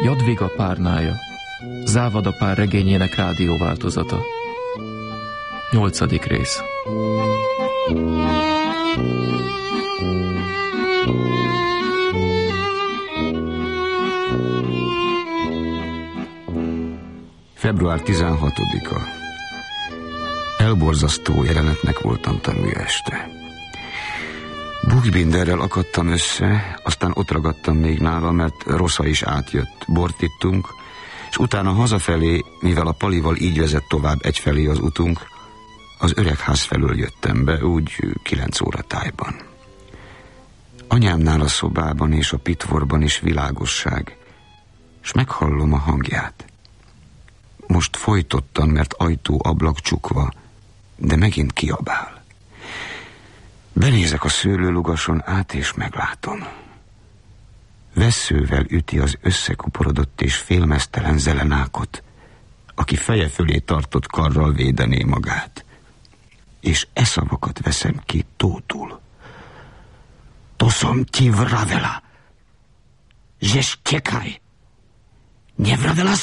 Jadviga párnája, Závada pár regényének rádióváltozata. 8. rész. Február 16-a. Elborzasztó jelenetnek voltam tanulja este. Buchbinderrel akadtam össze, aztán ott ragadtam még nála, mert Rossza is átjött. Bort ittunk, és utána hazafelé, mivel a Palival így vezet tovább egyfelé az utunk, az öregház felől jöttem be, úgy 9 óra tájban. Anyámnál a szobában és a pitvorban is világosság, és meghallom a hangját. Most folytottan, mert ajtó-ablak csukva, de megint kiabál. Benézek a szőlőlugason át, és meglátom. Vesszővel üti az összekuporodott és félmeztelen Zelenákot, aki feje fölé tartott karral védené magát. És e szavakat veszem ki tótul. To som ti vravela, že štekaj. Nevravela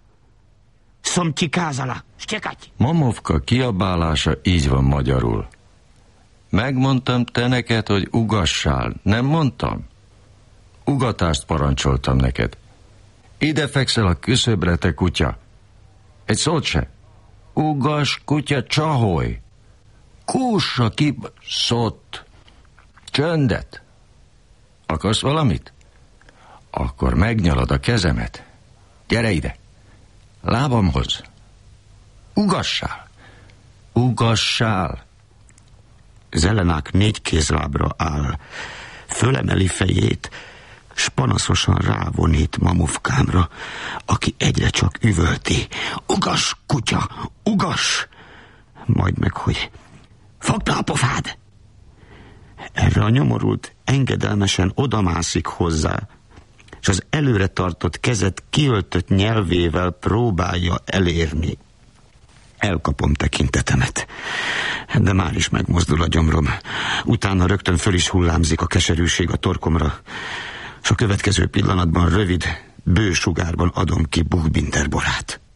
som ti kázala štekať. Mamovka kiabálása így van magyarul. Megmondtam te neked, hogy ugassál. Nem mondtam? Ugatást parancsoltam neked. Ide fekszel a küszöbre, te kutya. Egy szót se. Ugass, kutya, csaholj. Kússa ki... Szót. Csöndet. Akarsz valamit? Akkor megnyalod a kezemet. Gyere ide. Lábamhoz. Ugassál. Ugassál. Zelenák 4 kézlábra áll, fölemeli fejét, s panaszosan rávonít Mamovkámra, aki egyre csak üvölti. Ugass, kutya, ugass! Majd meg, hogy fogd be a pofád! Erre a nyomorult engedelmesen odamászik hozzá, és az előre tartott kezet kiöltött nyelvével próbálja elérni. Elkapom tekintetemet, de már is megmozdul a gyomrom. Utána rögtön föl is hullámzik a keserűség a torkomra, és a következő pillanatban rövid, bő sugárban adom ki Buchbinder borát.